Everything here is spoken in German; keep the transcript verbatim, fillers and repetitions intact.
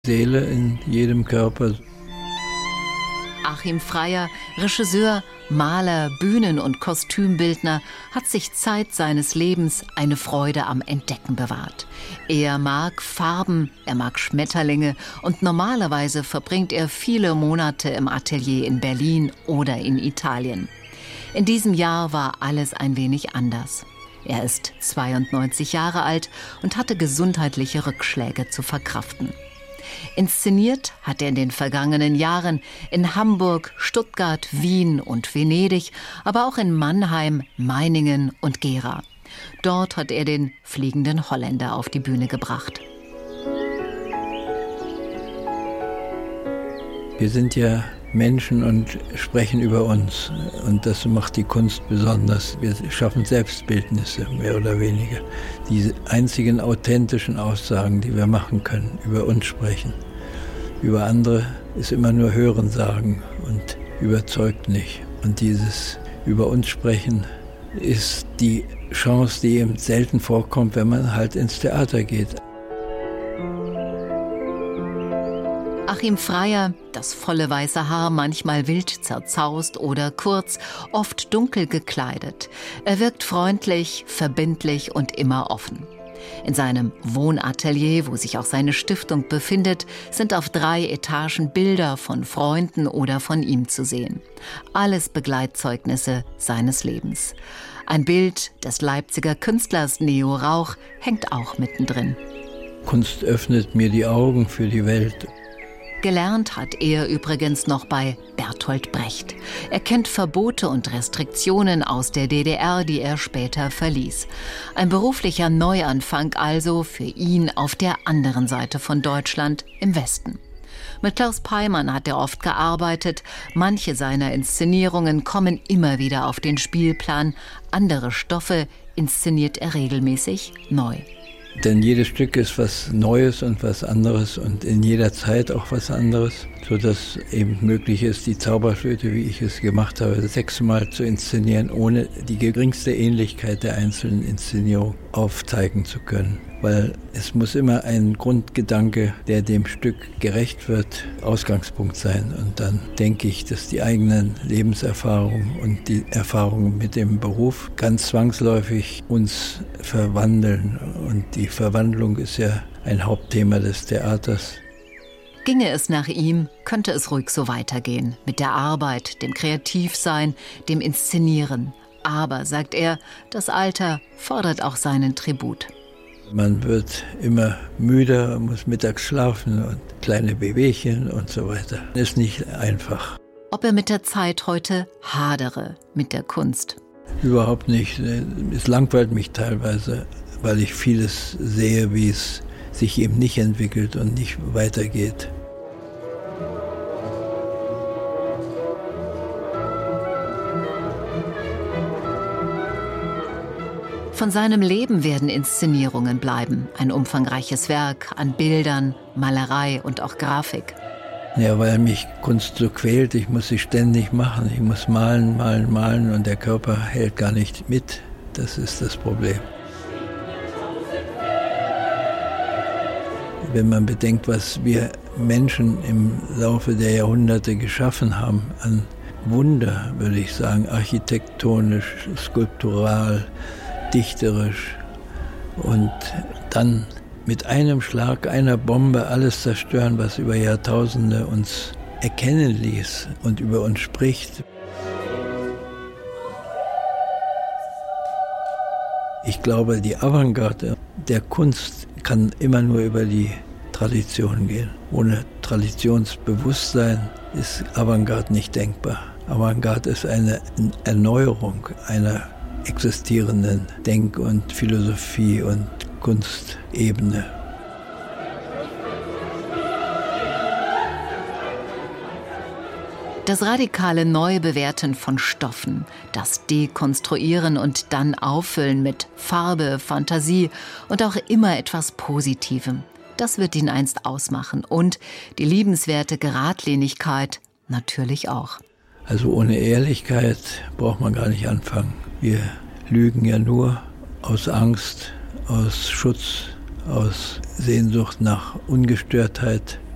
Seele in jedem Körper. Achim Freyer, Regisseur, Maler, Bühnen- und Kostümbildner, hat sich Zeit seines Lebens eine Freude am Entdecken bewahrt. Er mag Farben, er mag Schmetterlinge und normalerweise verbringt er viele Monate im Atelier in Berlin oder in Italien. In diesem Jahr war alles ein wenig anders. Er ist zweiundneunzig Jahre alt und hatte gesundheitliche Rückschläge zu verkraften. Inszeniert hat er in den vergangenen Jahren in Hamburg, Stuttgart, Wien und Venedig, aber auch in Mannheim, Meiningen und Gera. Dort hat er den Fliegenden Holländer auf die Bühne gebracht. Wir sind ja Menschen und sprechen über uns. Und das macht die Kunst besonders. Wir schaffen Selbstbildnisse, mehr oder weniger. Die einzigen authentischen Aussagen, die wir machen können, über uns sprechen. Über andere ist immer nur Hören sagen und überzeugt nicht. Und dieses über uns sprechen ist die Chance, die eben selten vorkommt, wenn man halt ins Theater geht. Achim Freyer, das volle weiße Haar manchmal wild zerzaust oder kurz, oft dunkel gekleidet. Er wirkt freundlich, verbindlich und immer offen. In seinem Wohnatelier, wo sich auch seine Stiftung befindet, sind auf drei Etagen Bilder von Freunden oder von ihm zu sehen. Alles Begleitzeugnisse seines Lebens. Ein Bild des Leipziger Künstlers Neo Rauch hängt auch mittendrin. Kunst öffnet mir die Augen für die Welt. Gelernt hat er übrigens noch bei Bertolt Brecht. Er kennt Verbote und Restriktionen aus der D D R, die er später verließ. Ein beruflicher Neuanfang also für ihn auf der anderen Seite von Deutschland, im Westen. Mit Klaus Peimann hat er oft gearbeitet. Manche seiner Inszenierungen kommen immer wieder auf den Spielplan. Andere Stoffe inszeniert er regelmäßig neu. Denn jedes Stück ist was Neues und was anderes und in jeder Zeit auch was anderes, sodass eben möglich ist, die Zauberflöte, wie ich es gemacht habe, sechsmal zu inszenieren, ohne die geringste Ähnlichkeit der einzelnen Inszenierung aufzeigen zu können. Weil es muss immer ein Grundgedanke, der dem Stück gerecht wird, Ausgangspunkt sein. Und dann denke ich, dass die eigenen Lebenserfahrungen und die Erfahrungen mit dem Beruf ganz zwangsläufig uns verwandeln. Und die Verwandlung ist ja ein Hauptthema des Theaters. Ginge es nach ihm, könnte es ruhig so weitergehen. Mit der Arbeit, dem Kreativsein, dem Inszenieren. Aber, sagt er, das Alter fordert auch seinen Tribut. Man wird immer müder, muss mittags schlafen und kleine Wehwehchen und so weiter. Ist nicht einfach. Ob er mit der Zeit heute hadere, mit der Kunst? Überhaupt nicht. Es langweilt mich teilweise, weil ich vieles sehe, wie es sich eben nicht entwickelt und nicht weitergeht. Von seinem Leben werden Inszenierungen bleiben. Ein umfangreiches Werk an Bildern, Malerei und auch Grafik. Ja, weil mich Kunst so quält, ich muss sie ständig machen. Ich muss malen, malen, malen und der Körper hält gar nicht mit. Das ist das Problem. Wenn man bedenkt, was wir Menschen im Laufe der Jahrhunderte geschaffen haben, an Wunder, würde ich sagen, architektonisch, skulptural, dichterisch und dann mit einem Schlag, einer Bombe alles zerstören, was über Jahrtausende uns erkennen ließ und über uns spricht. Ich glaube, die Avantgarde der Kunst kann immer nur über die Tradition gehen. Ohne Traditionsbewusstsein ist Avantgarde nicht denkbar. Avantgarde ist eine Erneuerung einer existierenden Denk- und Philosophie- und Kunstebene. Das radikale Neubewerten von Stoffen, das Dekonstruieren und dann Auffüllen mit Farbe, Fantasie und auch immer etwas Positivem, das wird ihn einst ausmachen. Und die liebenswerte Geradlinigkeit natürlich auch. Also ohne Ehrlichkeit braucht man gar nicht anfangen. Wir lügen ja nur aus Angst, aus Schutz, aus Sehnsucht nach Ungestörtheit.